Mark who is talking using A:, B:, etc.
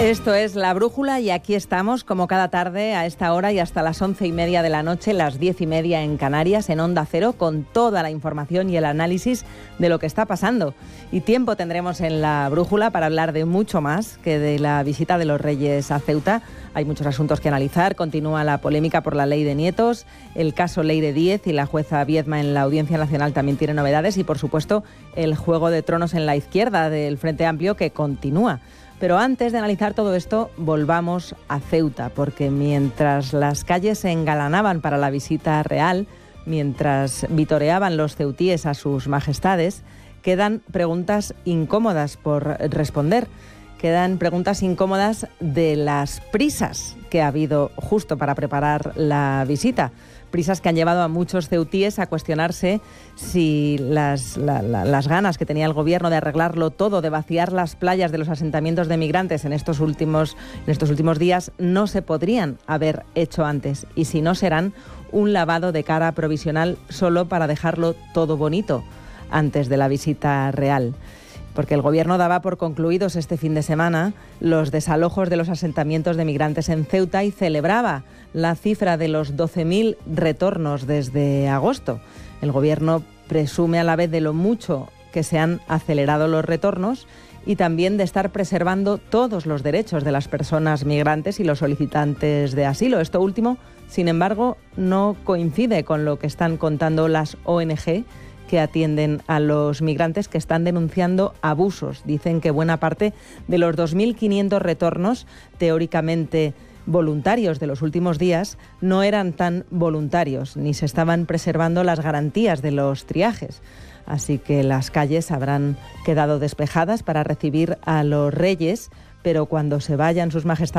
A: Esto es La Brújula y aquí estamos como cada tarde a esta hora y hasta las 11:30 de la noche, las 10:30 en Canarias, en Onda Cero, con toda la información y el análisis de lo que está pasando. Y tiempo tendremos en La Brújula para hablar de mucho más que de la visita de los Reyes a Ceuta. Hay muchos asuntos que analizar. Continúa la polémica por la ley de nietos, el caso Leire Díez y la jueza Viedma en la Audiencia Nacional también tiene novedades y, por supuesto, el juego de tronos en la izquierda del Frente Amplio que continúa. Pero antes de analizar todo esto, volvamos a Ceuta, porque mientras las calles se engalanaban para la visita real, mientras vitoreaban los ceutíes a sus majestades, quedan preguntas incómodas por responder. Quedan preguntas incómodas de las prisas que ha habido justo para preparar la visita. Prisas que han llevado a muchos ceutíes a cuestionarse si las ganas que tenía el gobierno de arreglarlo todo, de vaciar las playas de los asentamientos de migrantes en estos últimos días, no se podrían haber hecho antes. Y si no, serán un lavado de cara provisional solo para dejarlo todo bonito antes de la visita real. Porque el gobierno daba por concluidos este fin de semana los desalojos de los asentamientos de migrantes en Ceuta y celebraba la cifra de los 12.000 retornos desde agosto. El gobierno presume a la vez de lo mucho que se han acelerado los retornos y también de estar preservando todos los derechos de las personas migrantes y los solicitantes de asilo. Esto último, sin embargo, no coincide con lo que están contando las ONG que atienden a los migrantes, que están denunciando abusos. Dicen que buena parte de los 2.500 retornos teóricamente voluntarios de los últimos días no eran tan voluntarios, ni se estaban preservando las garantías de los triajes. Así que las calles habrán quedado despejadas para recibir a los reyes, pero cuando se vayan sus majestades